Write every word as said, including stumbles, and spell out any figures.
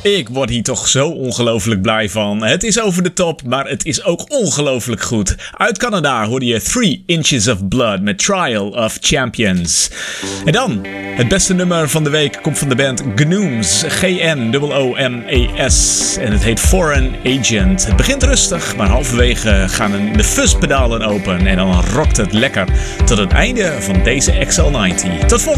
Ik word hier toch zo ongelooflijk blij van. Het is over de top, maar het is ook ongelooflijk goed. Uit Canada hoorde je Three Inches of Blood met Trial of Champions. En dan, het beste nummer van de week komt van de band Gnooms. G N O O M E S. En het heet Foreign Agent. Het begint rustig, maar halverwege gaan de fuzzpedalen open. En dan rokt het lekker tot het einde van deze X L negentig. Tot volgende